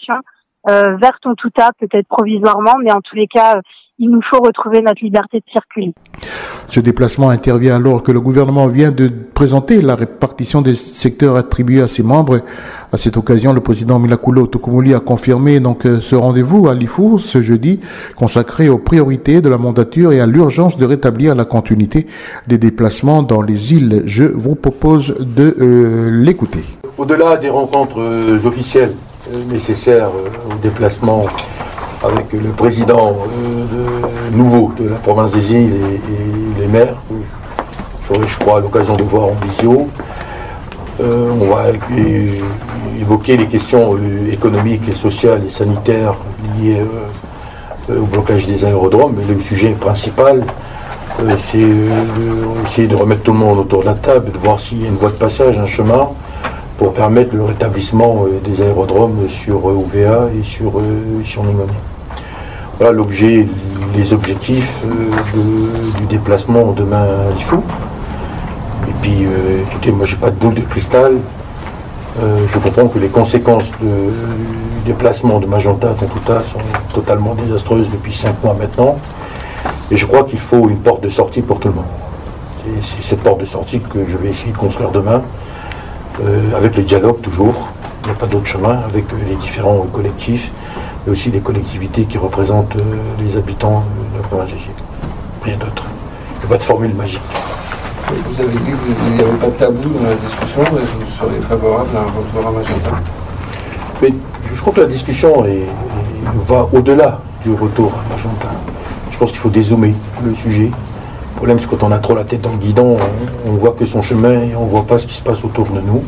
circulation vers Tontouta, peut-être provisoirement, mais en tous les cas, il nous faut retrouver notre liberté de circuler. Ce déplacement intervient alors que le gouvernement vient de présenter la répartition des secteurs attribués à ses membres. À cette occasion, le président Milakulo Tokumuli a confirmé donc ce rendez-vous à Lifou ce jeudi, consacré aux priorités de la mandature et à l'urgence de rétablir la continuité des déplacements dans les îles. Je vous propose de l'écouter. Au-delà des rencontres officielles nécessaires au déplacement avec le président nouveau de la province des îles et les maires, j'aurai, je crois, l'occasion de voir en visio. On va évoquer les questions économiques et sociales et sanitaires liées au blocage des aérodromes. Mais le sujet principal, c'est essayer de remettre tout le monde autour de la table, de voir s'il y a une voie de passage, un chemin, pour permettre le rétablissement des aérodromes sur OVA et sur Nimoni. Voilà l'objet, les objectifs du déplacement demain à Lifou. Et puis, écoutez, moi j'ai pas de boule de cristal. Je comprends que les conséquences du déplacement de Majanta à Tontouta sont totalement désastreuses depuis 5 mois maintenant. Et je crois qu'il faut une porte de sortie pour tout le monde. Et c'est cette porte de sortie que je vais essayer de construire demain. Avec le dialogue toujours, il n'y a pas d'autre chemin, avec les différents collectifs, mais aussi les collectivités qui représentent les habitants de la province des îles. Rien d'autre. Il n'y a pas de formule magique. Vous avez dit qu'il n'y avait pas de tabou dans la discussion, et vous seriez favorable à un retour à Majanta. Mais je crois que la discussion va au-delà du retour à Majanta. Je pense qu'il faut dézoomer le sujet. Le problème, c'est quand on a trop la tête dans le guidon, on ne voit que son chemin et on ne voit pas ce qui se passe autour de nous.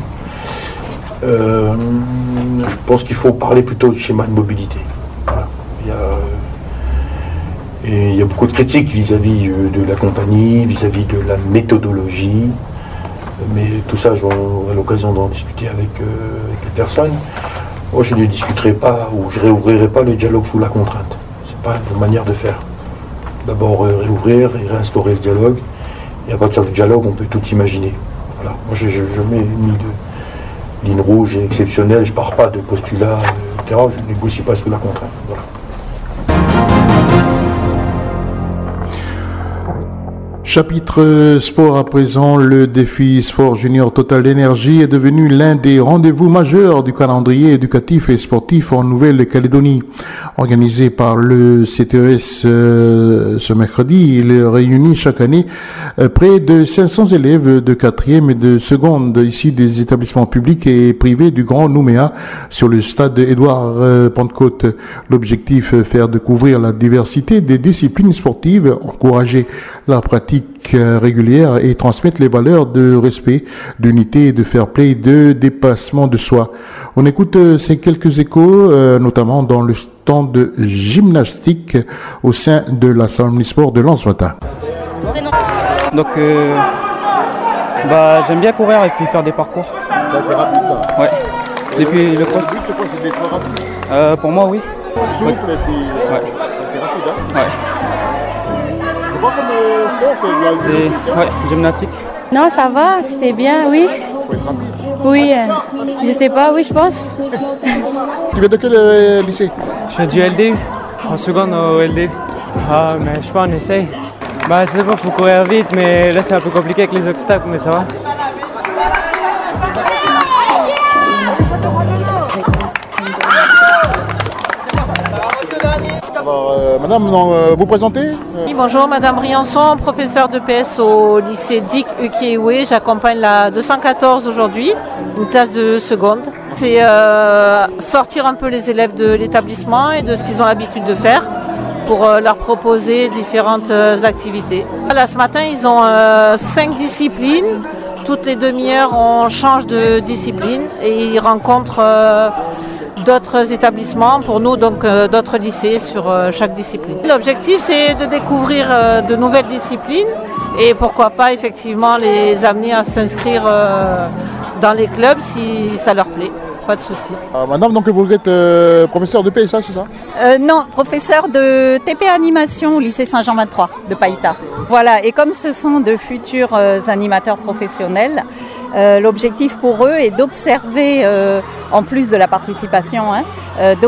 Je pense qu'il faut parler plutôt de schéma de mobilité. Voilà. Il y a beaucoup de critiques vis-à-vis de la compagnie, vis-à-vis de la méthodologie, mais tout ça, j'aurai l'occasion d'en discuter avec les personnes. Moi, je ne discuterai pas ou je ne réouvrirai pas le dialogue sous la contrainte. Ce n'est pas une manière de faire. D'abord réouvrir et réinstaurer le dialogue. Et à partir du dialogue, on peut tout imaginer. Voilà. Moi, je mets une ligne rouge exceptionnelle. Je ne pars pas de postulats, etc. Je ne négocie pas sous la contrainte. Voilà. Chapitre sport à présent, le défi sport junior Total Énergie est devenu l'un des rendez-vous majeurs du calendrier éducatif et sportif en Nouvelle-Calédonie. Organisé par le CTES ce mercredi, il réunit chaque année près de 500 élèves de 4e et de seconde issus des établissements publics et privés du Grand Nouméa sur le stade Édouard Pentecôte. L'objectif, faire découvrir la diversité des disciplines sportives, encourager la pratique régulière et transmettre les valeurs de respect, d'unité, de fair play, de dépassement de soi. On écoute ces quelques échos, notamment dans le stand de gymnastique au sein de la salle omnisport de Lens-Wata. Donc, j'aime bien courir et puis faire des parcours. T'es rapide là. Ouais. Depuis le cross. C'est quoi, c'est d'être rapide? Pour moi, oui. Souple et puis. Ouais. T'es rapide, hein? Ouais. C'est quoi comme sport? C'est de la gymnastique? Gymnastique. Non, ça va, c'était bien, oui. Faut être rapide. Oui, je sais pas, oui, je pense. Tu viens de quel lycée? Je fais du LDU, en seconde au LDU. Ah, mais je sais pas, on essaye. C'est bon, faut courir vite, mais là c'est un peu compliqué avec les obstacles, mais ça va. Alors, madame, vous présentez? Oui, bonjour, madame Riançon, professeure de PS au lycée Dick Ukiwe. J'accompagne la 214 aujourd'hui, une classe de seconde. C'est sortir un peu les élèves de l'établissement et de ce qu'ils ont l'habitude de faire pour leur proposer différentes activités. Là, ce matin, ils ont 5 disciplines. Toutes les demi-heures, on change de discipline et ils rencontrent d'autres établissements, pour nous donc d'autres lycées sur chaque discipline. L'objectif, c'est de découvrir de nouvelles disciplines et pourquoi pas effectivement les amener à s'inscrire dans les clubs si ça leur plaît. Pas de souci. Madame, donc vous êtes professeur de PSA, c'est ça? Non, professeur de TP Animation au lycée Saint-Jean-23 de Païta. Voilà, et comme ce sont de futurs animateurs professionnels, l'objectif pour eux est d'observer, en plus de la participation,